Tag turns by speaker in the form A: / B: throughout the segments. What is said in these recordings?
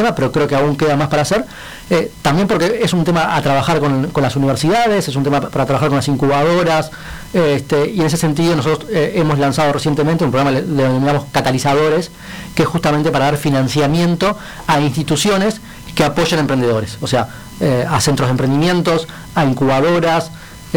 A: tema, pero creo que aún queda más para hacer. También porque es un tema a trabajar con las universidades, es un tema para trabajar con las incubadoras, y en ese sentido nosotros hemos lanzado recientemente un programa, le denominamos Catalizadores, que es justamente para dar financiamiento a instituciones que apoyan a emprendedores, o sea, a centros de emprendimientos, a incubadoras,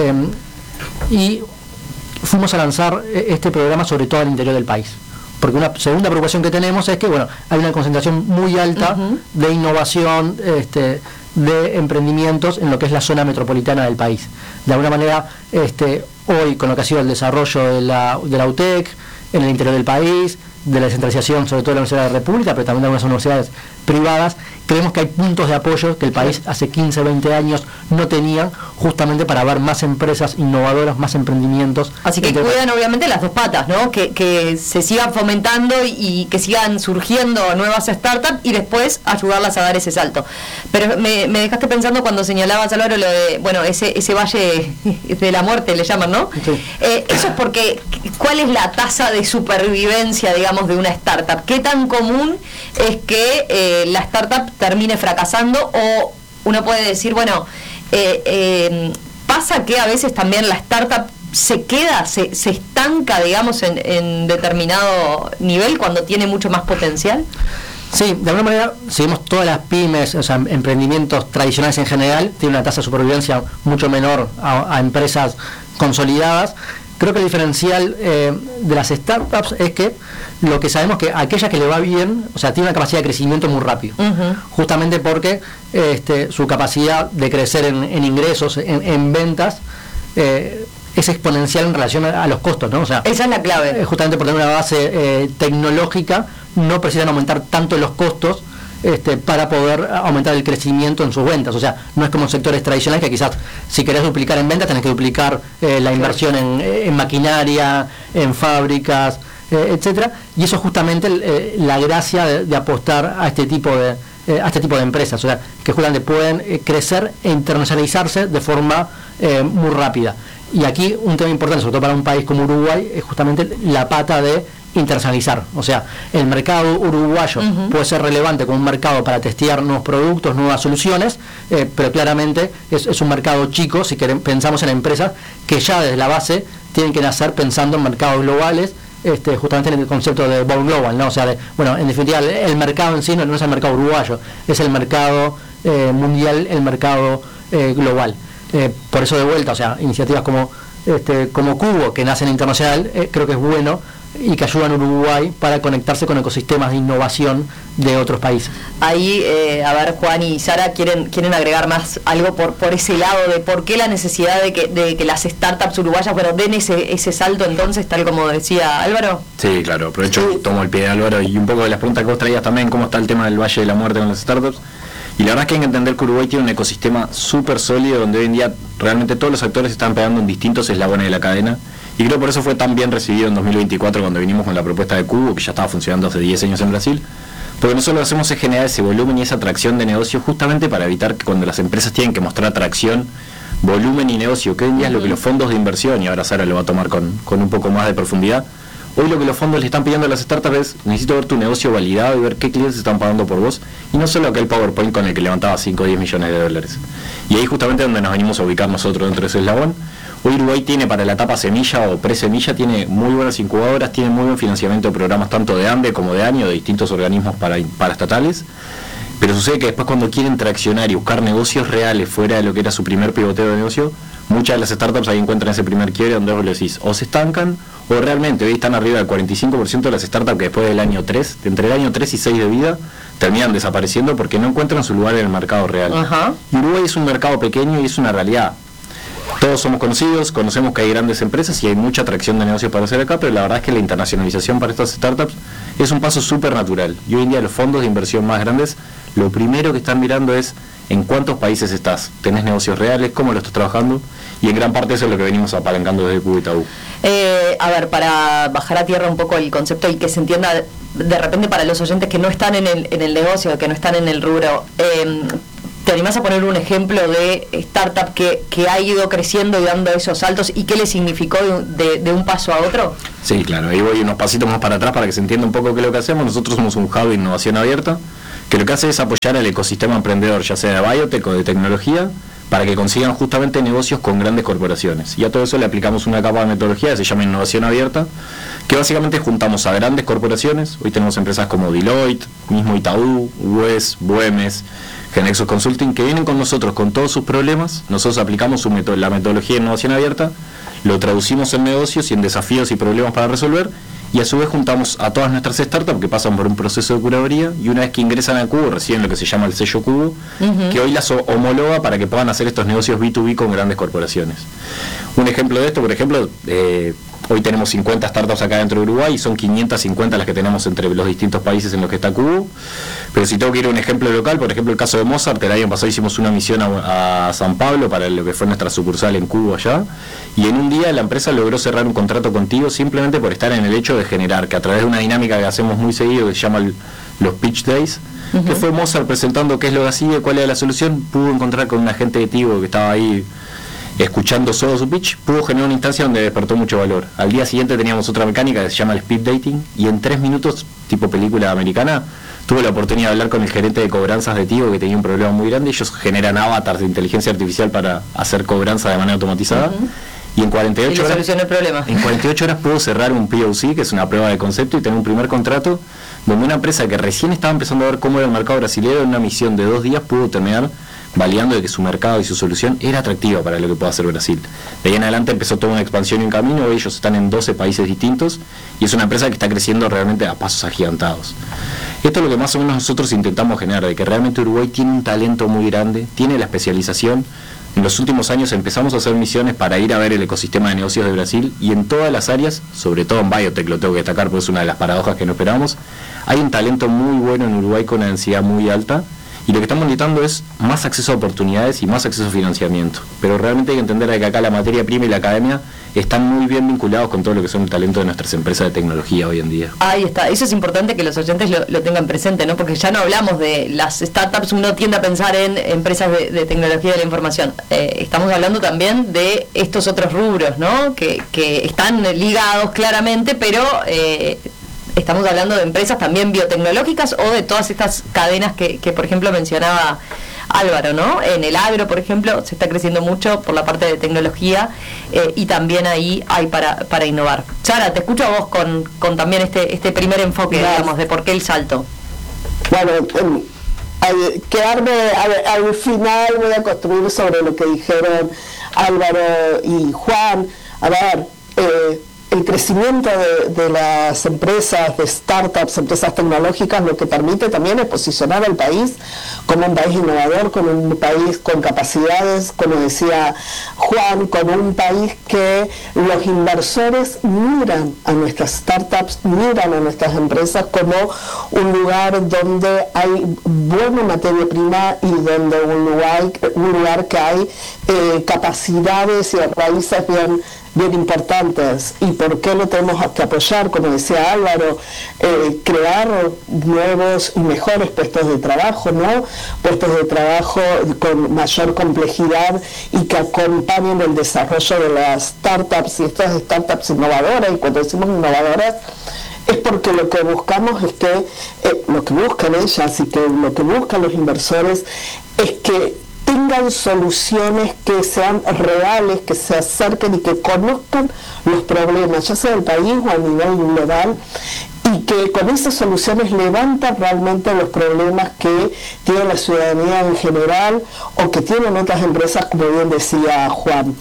A: y fuimos a lanzar este programa sobre todo al interior del país. Porque una segunda preocupación que tenemos es que, bueno, hay una concentración muy alta de innovación, de emprendimientos en lo que es la zona metropolitana del país. De alguna manera, hoy, con lo que ha sido el desarrollo de la UTEC, en el interior del país, de la descentralización, sobre todo de la Universidad de la República, pero también de algunas universidades privadas, creemos que hay puntos de apoyo que el país hace 15, 20 años no tenía, justamente para ver más empresas innovadoras, más emprendimientos.
B: Así que cuidan obviamente las dos patas, ¿no? Que se sigan fomentando y que sigan surgiendo nuevas startups y después ayudarlas a dar ese salto. Pero me dejaste pensando cuando señalabas, Álvaro, lo de, bueno, ese valle de la muerte le llaman, ¿no?
A: Sí.
B: Eso es porque, ¿cuál es la tasa de supervivencia, digamos, de una startup? ¿Qué tan común es que la startup termine fracasando? O uno puede decir, bueno, pasa que a veces también la startup se queda, se estanca, digamos, en determinado nivel cuando tiene mucho más potencial.
A: Sí, de alguna manera, si vemos todas las pymes, o sea, emprendimientos tradicionales en general, tienen una tasa de supervivencia mucho menor a empresas consolidadas. Creo que el diferencial de las startups es que lo que sabemos que aquella que le va bien, o sea, tiene una capacidad de crecimiento muy rápido, justamente porque su capacidad de crecer en ingresos, en ventas, es exponencial en relación a los costos, ¿no? O sea,
B: esa es la clave.
A: Justamente por tener una base tecnológica, no precisan aumentar tanto los costos para poder aumentar el crecimiento en sus ventas. O sea, no es como en sectores tradicionales que quizás si querés duplicar en ventas tenés que duplicar la inversión en maquinaria, en fábricas, etcétera, y eso es justamente la gracia de apostar a este tipo de empresas, o sea, que justamente pueden crecer e internacionalizarse de forma muy rápida. Y aquí un tema importante, sobre todo para un país como Uruguay, es justamente la pata de internacionalizar. O sea, el mercado uruguayo puede ser relevante como un mercado para testear nuevos productos, nuevas soluciones, pero claramente es un mercado chico si pensamos en empresas que ya desde la base tienen que nacer pensando en mercados globales, justamente en el concepto de Born Global, ¿no? O sea, bueno, en definitiva el mercado en sí no es el mercado uruguayo, es el mercado mundial, el mercado global. Por eso de vuelta, o sea, iniciativas como Cubo, que nacen internacional, creo que es bueno y que ayudan a Uruguay para conectarse con ecosistemas de innovación de otros países.
B: Ahí, a ver, Juan y Sara, ¿quieren agregar más algo por ese lado de por qué la necesidad de que las startups uruguayas, bueno, den ese salto entonces, tal como decía Álvaro?
C: Sí, claro, aprovecho, tomo el pie de Álvaro y un poco de las preguntas que vos traías también, cómo está el tema del Valle de la Muerte con las startups. Y la verdad es que hay que entender que Uruguay tiene un ecosistema súper sólido donde hoy en día realmente todos los actores están pegando en distintos eslabones de la cadena. Y creo por eso fue tan bien recibido en 2024 cuando vinimos con la propuesta de Cubo, que ya estaba funcionando hace 10 años en Brasil. Porque nosotros lo que hacemos es generar ese volumen y esa atracción de negocio justamente para evitar que cuando las empresas tienen que mostrar atracción, volumen y negocio, que hoy en día es lo que los fondos de inversión, y ahora Sara lo va a tomar con un poco más de profundidad, hoy lo que los fondos le están pidiendo a las startups es: necesito ver tu negocio validado y ver qué clientes están pagando por vos, y no solo aquel PowerPoint con el que levantaba 5 o 10 millones de dólares. Y ahí justamente donde nos venimos a ubicar nosotros dentro de ese eslabón. Hoy Uruguay tiene para la etapa semilla o pre-semilla, tiene muy buenas incubadoras, tiene muy buen financiamiento de programas tanto de ANDE como de ANIO, de distintos organismos paraestatales, pero sucede que después cuando quieren traccionar y buscar negocios reales fuera de lo que era su primer pivoteo de negocio, muchas de las startups ahí encuentran ese primer quiebre donde vos le decís, o se estancan, o realmente hoy están arriba del 45% de las startups que después del año 3, entre el año 3 y 6 de vida, terminan desapareciendo porque no encuentran su lugar en el mercado real. Y Uruguay es un mercado pequeño y es una realidad. Todos somos conocidos, conocemos que hay grandes empresas y hay mucha atracción de negocios para hacer acá, pero la verdad es que la internacionalización para estas startups es un paso súper natural. Y hoy en día los fondos de inversión más grandes, lo primero que están mirando es en cuántos países estás, tenés negocios reales, cómo lo estás trabajando, y en gran parte eso es lo que venimos apalancando desde Cubo y Tabú.
B: A ver, para bajar a tierra un poco el concepto y que se entienda de repente para los oyentes que no están en el negocio, que no están en el rubro, ¿te animás a poner un ejemplo de startup que ha ido creciendo y dando esos saltos y qué le significó de un paso a otro?
C: Sí, claro, ahí voy unos pasitos más para atrás para que se entienda un poco qué es lo que hacemos. Nosotros somos un hub de innovación abierta que lo que hace es apoyar al ecosistema emprendedor, ya sea de biotech o de tecnología, para que consigan justamente negocios con grandes corporaciones. Y a todo eso le aplicamos una capa de metodología que se llama innovación abierta, que básicamente juntamos a grandes corporaciones. Hoy tenemos empresas como Deloitte, mismo Itaú, UES, Buemes, Genexus Consulting, que vienen con nosotros con todos sus problemas. Nosotros aplicamos la metodología de innovación abierta, lo traducimos en negocios y en desafíos y problemas para resolver, y a su vez juntamos a todas nuestras startups que pasan por un proceso de curaduría, y una vez que ingresan al Cubo reciben lo que se llama el sello Cubo, que hoy las homologa para que puedan hacer estos negocios B2B con grandes corporaciones. Un ejemplo de esto, por ejemplo, hoy tenemos 50 startups acá dentro de Uruguay y son 550 las que tenemos entre los distintos países en los que está Cubo. Pero si tengo que ir a un ejemplo local, por ejemplo el caso de Mozart, el año pasado hicimos una misión a San Pablo para lo que fue nuestra sucursal en Cubo allá, y en un día la empresa logró cerrar un contrato contigo simplemente por estar en el hecho de generar, que a través de una dinámica que hacemos muy seguido que se llama los Pitch Days, que fue Mozart presentando qué es lo que hacía, cuál era la solución, pudo encontrar con un agente de Tigo que estaba ahí escuchando solo su pitch, pudo generar una instancia donde despertó mucho valor. Al día siguiente teníamos otra mecánica que se llama el speed dating, y en 3 minutos, tipo película americana, tuve la oportunidad de hablar con el gerente de cobranzas de Tigo que tenía un problema muy grande. Ellos generan avatars de inteligencia artificial para hacer cobranza de manera automatizada, y en 48 horas
B: solucionó el problema.
C: En 48 horas pudo cerrar un POC, que es una prueba de concepto, y tener un primer contrato donde una empresa que recién estaba empezando a ver cómo era el mercado brasileño, en una misión de 2 días pudo terminar validando de que su mercado y su solución era atractiva para lo que puede hacer Brasil. De ahí en adelante empezó toda una expansión y un camino. Hoy ellos están en 12 países distintos y es una empresa que está creciendo realmente a pasos agigantados. Esto es lo que más o menos nosotros intentamos generar, de que realmente Uruguay tiene un talento muy grande, tiene la especialización. En los últimos años empezamos a hacer misiones para ir a ver el ecosistema de negocios de Brasil, y en todas las áreas, sobre todo en biotech, lo tengo que destacar porque es una de las paradojas que no esperábamos, hay un talento muy bueno en Uruguay con una densidad muy alta. Y lo que estamos necesitando es más acceso a oportunidades y más acceso a financiamiento. Pero realmente hay que entender que acá la materia prima y la academia están muy bien vinculados con todo lo que son el talento de nuestras empresas de tecnología hoy en día.
B: Ahí está, eso es importante que los oyentes lo tengan presente, ¿no? Porque ya no hablamos de las startups, uno tiende a pensar en empresas de tecnología de la información. Estamos hablando también de estos otros rubros, ¿no? Que están ligados claramente, pero estamos hablando de empresas también biotecnológicas o de todas estas cadenas que por ejemplo mencionaba Álvaro, ¿no? En el agro, por ejemplo, se está creciendo mucho por la parte de tecnología, y también ahí hay para innovar. Sara, te escucho a vos con también este primer enfoque, digamos, de por qué el salto.
D: Bueno, al final voy a construir sobre lo que dijeron Álvaro y Juan. A ver, el crecimiento de las empresas, de startups, empresas tecnológicas, lo que permite también es posicionar al país como un país innovador, como un país con capacidades, como decía Juan, como un país que los inversores miran a nuestras startups, miran a nuestras empresas como un lugar donde hay buena materia prima y donde un lugar que hay capacidades y raíces bien importantes. ¿Y por qué lo tenemos que apoyar? Como decía Álvaro, crear nuevos y mejores puestos de trabajo, ¿no? Puestos de trabajo con mayor complejidad y que acompañen el desarrollo de las startups, y estas startups innovadoras. Y cuando decimos innovadoras es porque lo que buscamos es que lo que buscan ellas y que lo que buscan los inversores es que tengan soluciones que sean reales, que se acerquen y que conozcan los problemas, ya sea del país o a nivel global, y que con esas soluciones levantan realmente los problemas que tiene la ciudadanía en general o que tienen otras empresas, como bien decía Juan.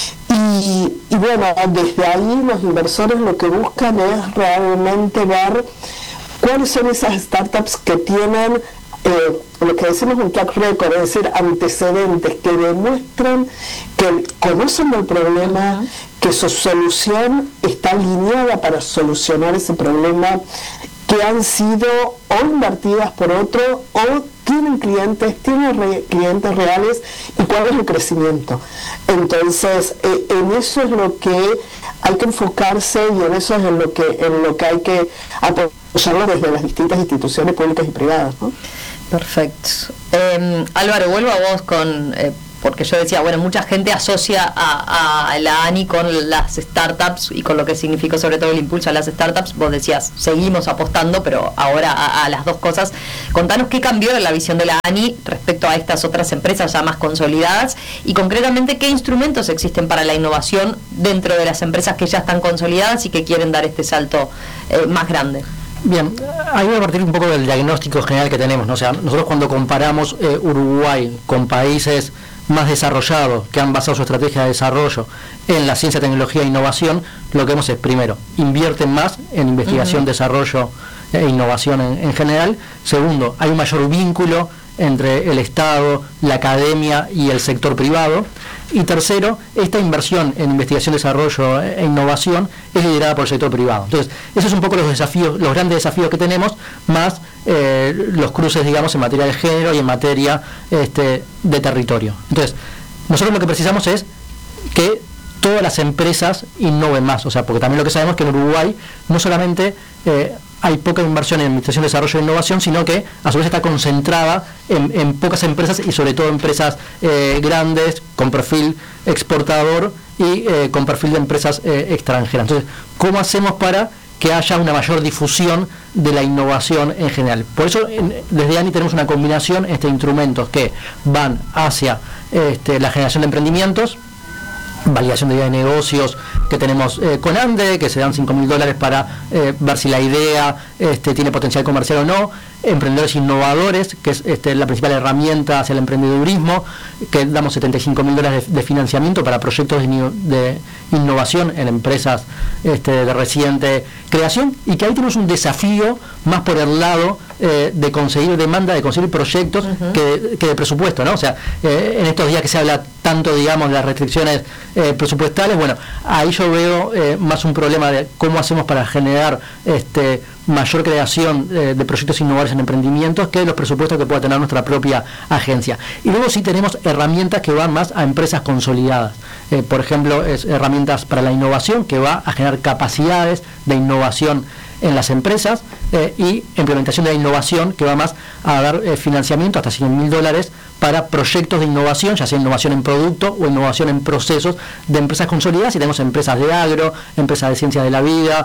D: Y bueno, desde ahí los inversores lo que buscan es realmente ver cuáles son esas startups que tienen lo que decimos un track record, es decir, antecedentes que demuestran que conocen el problema, que su solución está alineada para solucionar ese problema, que han sido o invertidas por otro o tienen clientes reales, y cuál es el crecimiento. Entonces, en eso es lo que hay que enfocarse, y en eso es en lo que hay que apoyarlo desde las distintas instituciones públicas y privadas, ¿no?
B: Perfecto. Álvaro, vuelvo a vos con porque yo decía, bueno, mucha gente asocia a la ANI con las startups y con lo que significó sobre todo el impulso a las startups. Vos decías, seguimos apostando, pero ahora a las dos cosas. Contanos qué cambió en la visión de la ANI respecto a estas otras empresas ya más consolidadas y concretamente qué instrumentos existen para la innovación dentro de las empresas que ya están consolidadas y que quieren dar este salto más grande.
A: Bien, ahí voy a partir un poco del diagnóstico general que tenemos, ¿no? O sea, nosotros cuando comparamos Uruguay con países más desarrollados que han basado su estrategia de desarrollo en la ciencia, tecnología e innovación, lo que vemos es, primero, invierten más en investigación, desarrollo e innovación en general. Segundo, hay un mayor vínculo entre el Estado, la academia y el sector privado. Y tercero, esta inversión en investigación, desarrollo e innovación es liderada por el sector privado. Entonces, esos son un poco los desafíos, los grandes desafíos que tenemos, más los cruces, digamos, en materia de género y en materia de territorio. Entonces, nosotros lo que precisamos es que todas las empresas innoven más, o sea, porque también lo que sabemos es que en Uruguay no solamente hay poca inversión en investigación, desarrollo e innovación, sino que a su vez está concentrada en pocas empresas y sobre todo empresas grandes, con perfil exportador y con perfil de empresas extranjeras. Entonces, ¿cómo hacemos para que haya una mayor difusión de la innovación en general? Por eso desde ANI tenemos una combinación de instrumentos que van hacia la generación de emprendimientos, validación de idea de negocios que tenemos con ANDE, que se dan $5.000 para ver si la idea tiene potencial comercial o no, emprendedores innovadores, que es la principal herramienta hacia el emprendedurismo, que damos $75.000 de financiamiento para proyectos de innovación en empresas de reciente creación, y que ahí tenemos un desafío más por el lado de conseguir demanda, de conseguir proyectos que de presupuesto, ¿no? O sea, en estos días que se habla tanto, digamos, de las restricciones presupuestales, bueno, ahí yo veo más un problema de cómo hacemos para generar mayor creación de proyectos innovadores en emprendimientos que los presupuestos que pueda tener nuestra propia agencia. Y luego sí tenemos herramientas que van más a empresas consolidadas. Por ejemplo, herramientas para la innovación, que va a generar capacidades de innovación en las empresas, y implementación de la innovación, que va más a dar financiamiento hasta $100.000 para proyectos de innovación, ya sea innovación en producto o innovación en procesos de empresas consolidadas. Y tenemos empresas de agro, empresas de ciencias de la vida,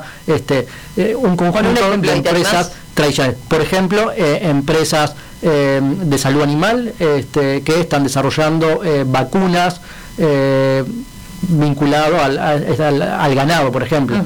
A: un conjunto de empresas tradicionales. Por ejemplo, empresas de salud animal que están desarrollando vacunas vinculado al ganado, por ejemplo.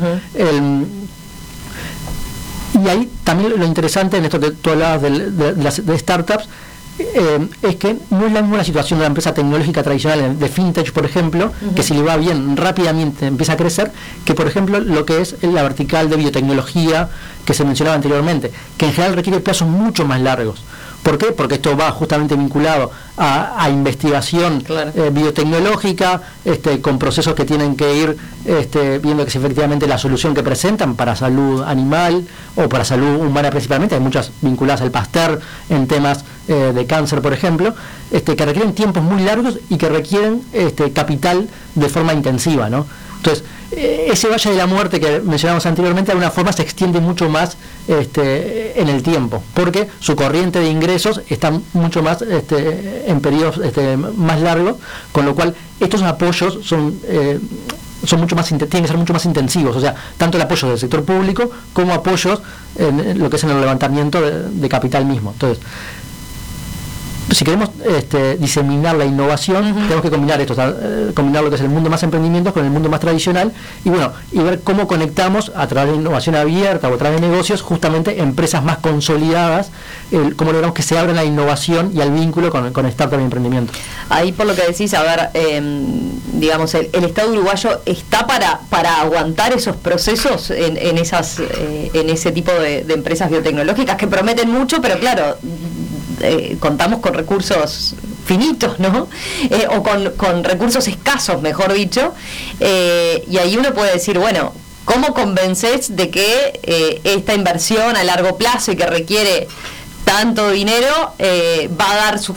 A: Y ahí también lo interesante en esto que tú hablabas de startups, es que no es la misma situación de la empresa tecnológica tradicional de fintech, por ejemplo, que si le va bien rápidamente empieza a crecer, que por ejemplo lo que es la vertical de biotecnología que se mencionaba anteriormente, que en general requiere plazos mucho más largos. ¿Por qué? Porque esto va justamente vinculado a investigación biotecnológica, con procesos que tienen que ir viendo que si efectivamente la solución que presentan para salud animal o para salud humana principalmente, hay muchas vinculadas al Pasteur en temas de cáncer, por ejemplo, que requieren tiempos muy largos y que requieren capital de forma intensiva, ¿no? Entonces, ese valle de la muerte que mencionamos anteriormente, de alguna forma se extiende mucho más en el tiempo, porque su corriente de ingresos está mucho más en periodos más largos, con lo cual estos apoyos son mucho más tienen que ser mucho más intensivos, o sea, tanto el apoyo del sector público como apoyos en lo que es en el levantamiento de capital mismo. Entonces, si queremos diseminar la innovación, tenemos que combinar esto, combinar lo que es el mundo más emprendimientos con el mundo más tradicional, y bueno, y ver cómo conectamos a través de innovación abierta o a través de negocios justamente empresas más consolidadas, cómo logramos que se abran a la innovación y al vínculo con startup y emprendimiento.
B: Ahí por lo que decís, a ver, digamos, el Estado uruguayo está para aguantar esos procesos en ese tipo de empresas biotecnológicas que prometen mucho, pero claro, contamos con recursos finitos, ¿no? O con recursos escasos, mejor dicho, y ahí uno puede decir, bueno, ¿cómo convences de que esta inversión a largo plazo y que requiere tanto dinero va a dar sus